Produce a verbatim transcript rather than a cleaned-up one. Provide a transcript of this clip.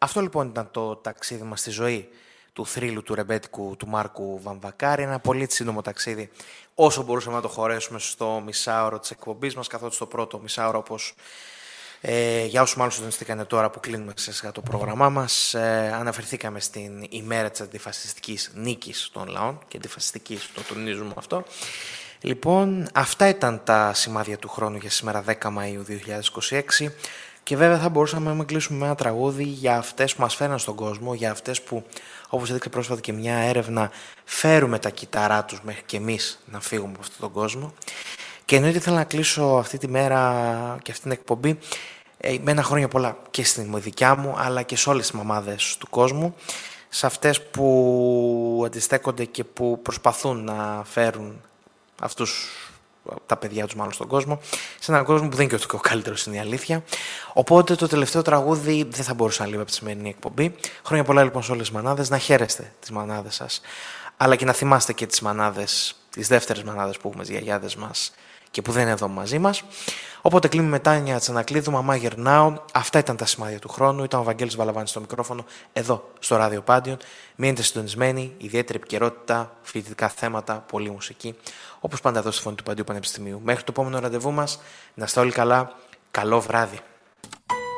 Αυτό λοιπόν ήταν το ταξίδι μας στη ζωή του θρύλου του ρεμπέτικου του Μάρκου Βαμβακάρη. Ένα πολύ σύντομο ταξίδι, όσο μπορούσαμε να το χωρέσουμε στο μισάωρο της εκπομπής μας, καθότι στο πρώτο μισάωρο, όπως ε, για όσους μάλλον συντονιστήκανε τώρα που κλείνουμε σε το πρόγραμμά μας, ε, αναφερθήκαμε στην ημέρα της αντιφασιστικής νίκης των λαών και αντιφασιστικής, το τονίζουμε αυτό. Λοιπόν, αυτά ήταν τα σημάδια του χρόνου για σήμερα δέκα Μαΐου δύο χιλιάδες είκοσι έξι. Και βέβαια θα μπορούσαμε να κλείσουμε με ένα τραγούδι για αυτές που μας φέρναν στον κόσμο, για αυτές που, όπως έδειξε πρόσφατα και μια έρευνα, φέρουμε τα κυταρά τους μέχρι και εμείς να φύγουμε από αυτόν τον κόσμο. Και εννοείται θέλω να κλείσω αυτή τη μέρα και αυτή την εκπομπή με ένα χρόνια πολλά και στην δικιά μου, αλλά και σε όλες τις μαμάδες του κόσμου, σε αυτές που αντιστέκονται και που προσπαθούν να φέρουν αυτούς τα παιδιά τους μάλλον στον κόσμο, σε έναν κόσμο που δεν είναι και ο καλύτερος, είναι η αλήθεια. Οπότε το τελευταίο τραγούδι δεν θα μπορούσε να λείπει από τη σημερινή εκπομπή. Χρόνια πολλά λοιπόν σε όλες τις μανάδες, να χαίρεστε τις μανάδες σας, αλλά και να θυμάστε και τις μανάδες, τις δεύτερες μανάδες που έχουμε, τις γιαγιάδες μας και που δεν είναι εδώ μαζί μας. Οπότε κλείνουμε με Τάνια Τσανακλείδου, Μαμά Γερνάω. Αυτά ήταν τα σημάδια του χρόνου. Ήταν ο Βαγγέλης Βαλαβάνης στο μικρόφωνο, εδώ στο Ράδιο Πάντιον. Μείνετε συντονισμένοι, ιδιαίτερη επικαιρότητα, φοιτητικά θέματα, πολλή μουσική. Όπως πάντα εδώ στη φωνή του Παντίου Πανεπιστημίου. Μέχρι το επόμενο ραντεβού μας, να είστε όλοι καλά. Καλό βράδυ.